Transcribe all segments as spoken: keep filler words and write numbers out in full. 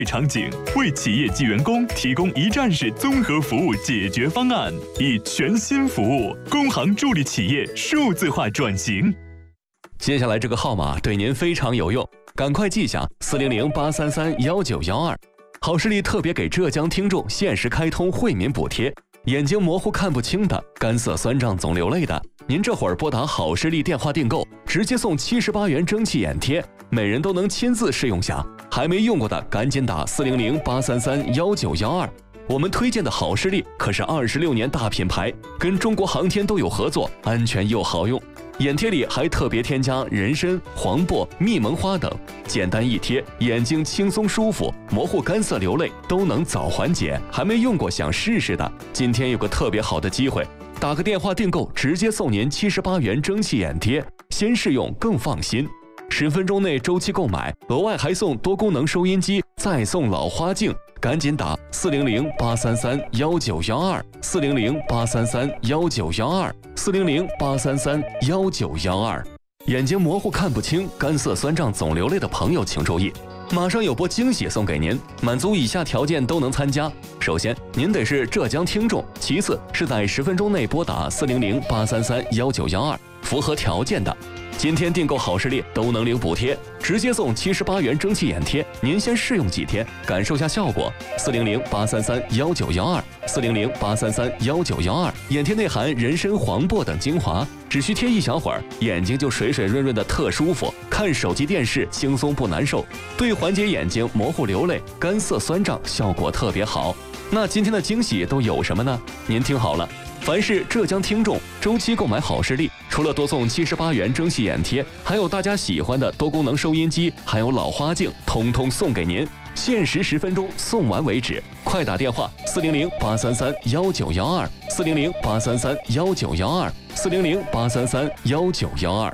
场景，为企业及员工提供一站式综合服务解决方案，以全新服务工行助力企业数字化转型。 接下来这个号码对您非常有用，赶快记下四零零八三三幺九幺二。好视力特别给浙江听众限时开通惠民补贴，眼睛模糊看不清的、干涩酸胀总流泪的，您这会儿拨打好视力电话订购，直接送七十八元蒸汽眼贴，每人都能亲自试用下。还没用过的赶紧打四零零八三三幺九幺二。我们推荐的好视力可是二十六年大品牌，跟中国航天都有合作，安全又好用。眼贴里还特别添加人参、黄柏、蜜蒙花等，简单一贴，眼睛轻松舒服，模糊、干涩、流泪都能早缓解。还没用过想试试的，今天有个特别好的机会，打个电话订购，直接送您七十八元蒸汽眼贴，先试用更放心。十分钟内周期购买，额外还送多功能收音机，再送老花镜。赶紧打四零零八三三幺九幺二，四零零八三三幺九幺二，四零零八三三幺九幺二。眼睛模糊看不清、干涩酸胀总流泪的朋友请注意，马上有波惊喜送给您，满足以下条件都能参加。首先，您得是浙江听众；其次是在十分钟内拨打四零零八三三幺九幺二，符合条件的。今天订购好视力都能领补贴，直接送七十八元蒸汽眼贴，您先试用几天，感受下效果。四零零八三三幺九幺二，四零零八三三幺九幺二。眼贴内含人参、黄柏等精华，只需贴一小会儿，眼睛就水水润润的特舒服，看手机电视轻松不难受，对缓解眼睛模糊、流泪、干涩、酸胀效果特别好。那今天的惊喜都有什么呢？您听好了。凡是浙江听众周期购买好视力，除了多送七十八元蒸汽眼贴，还有大家喜欢的多功能收音机，还有老花镜，通通送给您。限时十分钟，送完为止。快打电话四零零八三三幺九幺二，四零零八三三幺九幺二，四零零八三三幺九幺二。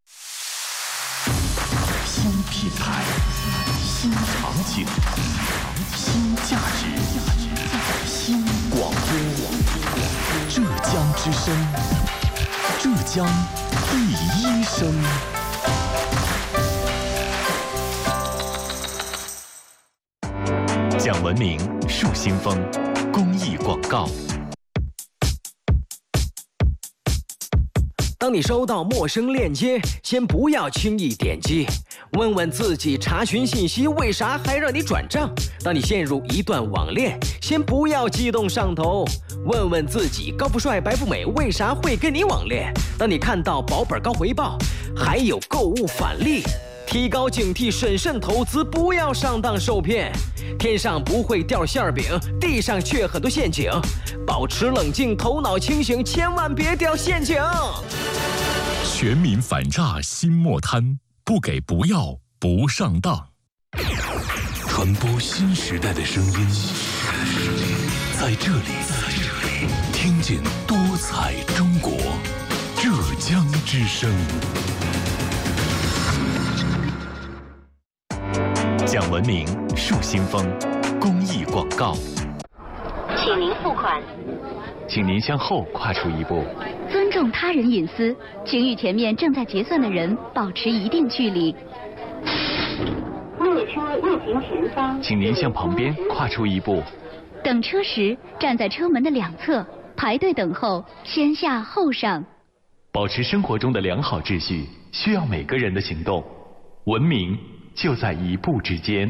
新品牌，新场景，新价值，新广播。浙江之声，浙江第一声。讲文明，树新风，公益广告。 当你收到陌生链接，先不要轻易点击，问问自己查询信息为啥还让你转账。当你陷入一段网恋，先不要激动上头，问问自己高富帅白富美为啥会跟你网恋。当你看到保本高回报，还有购物返利，提高警惕，审慎投资，不要上当受骗。天上不会掉馅饼，地上却很多陷阱，保持冷静，头脑清醒，千万别掉陷阱。 全民反诈新莫贪，不给不要不上当。传播新时代的声音，在这里听见多彩中国，浙江之声。讲文明，树新风，公益广告。 请您付款。 请您向后跨出一步。 尊重他人隐私，请与前面正在结算的人保持一定距离。列车运行前方， 请您向旁边跨出一步。 等车时，站在车门的两侧，排队等候，先下后上。 保持生活中的良好秩序，需要每个人的行动。文明就在一步之间。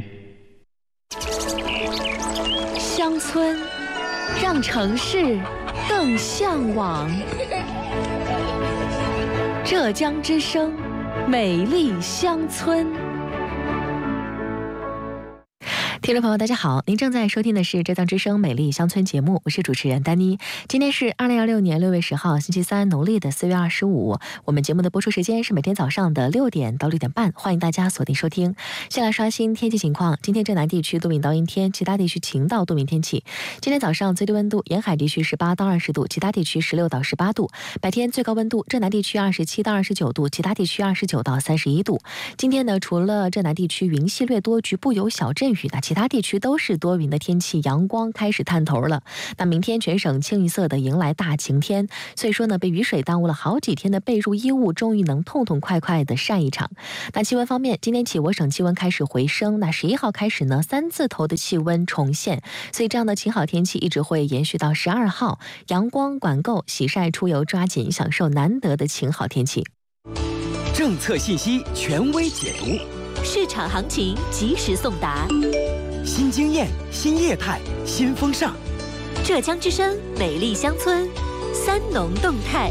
乡村，让城市更向往。浙江之声，美丽乡村。听众朋友大家好，您正在收听的是浙江之声美丽乡村节目，我是主持人丹妮。今天是二零二六年六月十号星期三，农历的四月二十五。我们节目的播出时间是每天早上的六点到六点半，欢迎大家锁定收听。先来刷新天气情况，今天浙南地区多云到阴天，其他地区晴到多云天气。今天早上最低温度沿海地区十八到二十度，其他地区十六到十八度。白天最高温度浙南地区二十七到二十九度，其他地区二十九到三十一度。今天呢，除了浙南地区云系略多，局部有小阵雨，那其他他地区都是多云的天气，阳光开始探头了。那明天全省清一色的迎来大晴天，所以说呢，被雨水耽误了好几天的被褥衣物，终于能痛痛快快的晒一场。那气温方面，今天起我省气温开始回升，那十一号开始呢，三字头的气温重现，所以这样的晴好天气一直会延续到十二号，阳光管够，洗晒出游，抓紧享受难得的晴好天气。 政策信息权威解读， 市场行情及时送达， 新经验、新业态、新风尚。 浙江之声美丽乡村三农动态。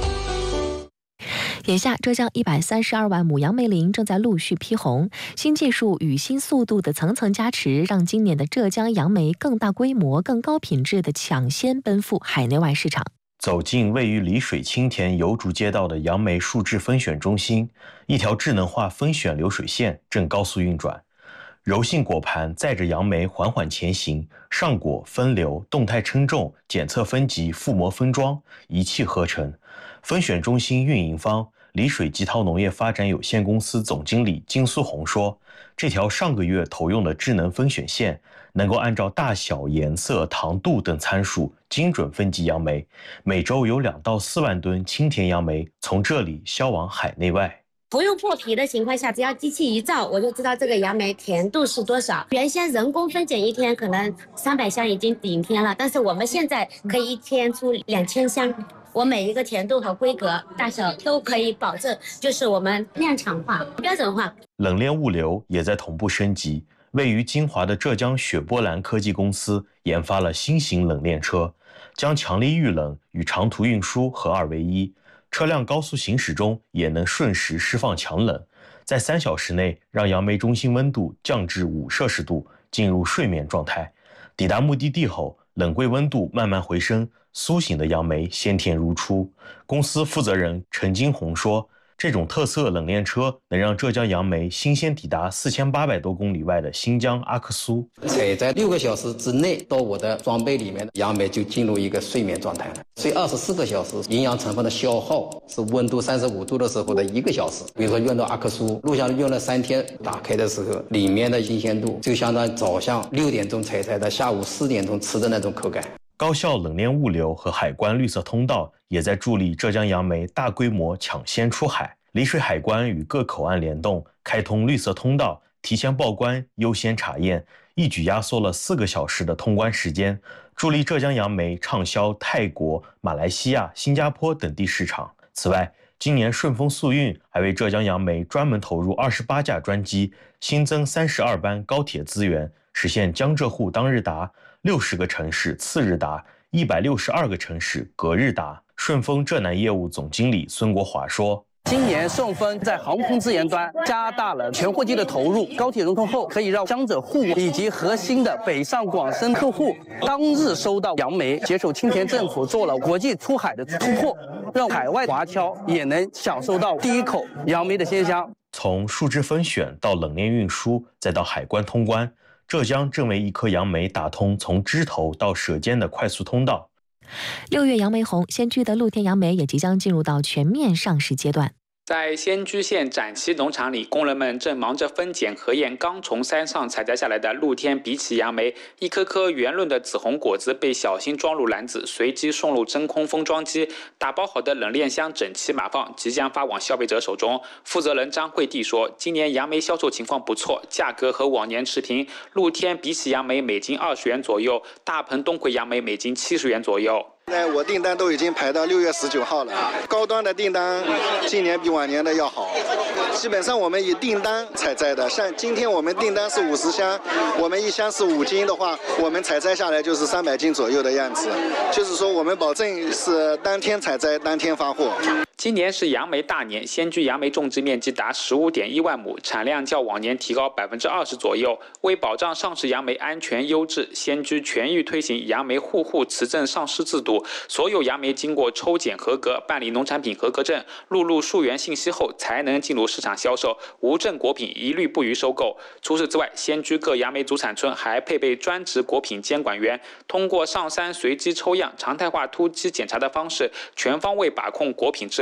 眼下，浙江一百三十二万亩杨梅林正在陆续披红，新技术与新速度的层层加持，让今年的浙江杨梅更大规模、更高品质的抢先奔赴海内外市场。 走进位于丽水青田油竹街道的杨梅树质分选中心，一条智能化分选流水线正高速运转。柔性果盘载着杨梅缓缓前行，上果、分流、动态称重、检测分级、覆膜分装，一气呵成。分选中心运营方丽水吉涛农业发展有限公司总经理金苏红说，这条上个月投用的智能分选线能够按照大小、颜色、糖度等参数精准分级杨梅，每周有两到四万吨青田杨梅从这里销往海内外。 不用破皮的情况下，只要机器一照，我就知道这个杨梅甜度是多少。原先人工分拣一天可能三百箱已经顶天了，但是我们现在可以一天出两千箱。我每一个甜度和规格大小都可以保证，就是我们量产化、标准化。 冷链物流也在同步升级。位于金华的浙江雪波兰科技公司研发了新型冷链车，将强力预冷与长途运输合二为一，车辆高速行驶中也能瞬时释放强冷，在三小时内让杨梅中心温度降至五摄氏度，进入睡眠状态。抵达目的地后，冷柜温度慢慢回升，苏醒的杨梅鲜甜如初。公司负责人陈金红说，这种特色冷链车能让浙江杨梅新鲜抵达四千八百多公里外的新疆阿克苏。 采摘六个小时之内，到我的装备里面，杨梅就进入一个睡眠状态了。睡二十四个小时，营养成分的消耗是温度三十五度的时候的一个小时。比如说用到阿克苏，录像用了三天，打开的时候，里面的新鲜度就相当于早上六点钟采摘的，下午四点钟吃的那种口感。 高效冷链物流和海关绿色通道也在助力浙江杨梅大规模抢先出海。丽水海关与各口岸联动，开通绿色通道，提前报关、优先查验，一举压缩了四个小时的通关时间，助力浙江杨梅畅销泰国、马来西亚、新加坡等地市场。此外，今年顺丰速运还为浙江杨梅专门投入二十八架专机，新增三十二班高铁资源，实现江浙沪当日达，六十个城市次日达，一百六十二个城市隔日达。顺丰浙南业务总经理孙国华说， 今年顺丰在航空资源端加大了全货机的投入，高铁融通后可以让江浙沪以及核心的北上广深客户当日收到杨梅，携手青田政府做了国际出海的突破，让海外华侨也能享受到第一口杨梅的鲜香。 从树质分选到冷链运输，再到海关通关，浙江正为一颗杨梅打通从枝头到舌尖的快速通道。 六月杨梅红，仙居的露天杨梅也即将进入到全面上市阶段。 在仙居县展旗农场里，工人们正忙着分拣核验刚从山上采摘下来的露天比起杨梅，一颗颗圆润的紫红果子被小心装入篮子，随即送入真空封装机，打包好的冷链箱整齐码放，即将发往消费者手中。负责人张慧娣说，今年杨梅销售情况不错，价格和往年持平，露天比起杨梅每斤二十元左右，大棚冬葵杨梅每斤七十元左右。 那我订单都已经排到六月十九号了，高端的订单今年比往年的要好。基本上我们以订单采摘的，像今天我们订单是五十箱，我们一箱是五斤的话，我们采摘下来就是三百斤左右的样子。就是说我们保证是当天采摘当天发货。 今年是杨梅大年，仙居杨梅种植面积达十五点一万亩，产量较往年提高百分之二十左右。为保障上市杨梅安全优质，仙居全域推行杨梅户户持证上市制度，所有杨梅经过抽检合格、办理农产品合格证、录入溯源信息后，才能进入市场销售，无证果品一律不予收购。除此之外，仙居各杨梅主产村还配备专职果品监管员，通过上山随机抽样、常态化突击检查的方式，全方位把控果品质量。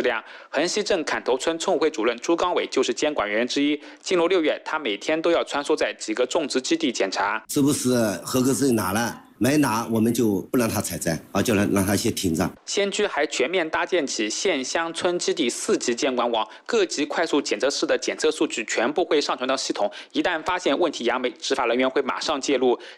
量。横溪镇砍头村村委会主任朱刚伟就是监管人员之一。进入六月，他每天都要穿梭在几个种植基地检查， 是不是合格证拿了？没拿，我们就不让他采摘啊，就让让他先停着。 先驱还全面搭建起县乡村基地四级监管网，各级快速检测室的检测数据全部会上传到系统。一旦发现问题杨梅，执法人员会马上介入。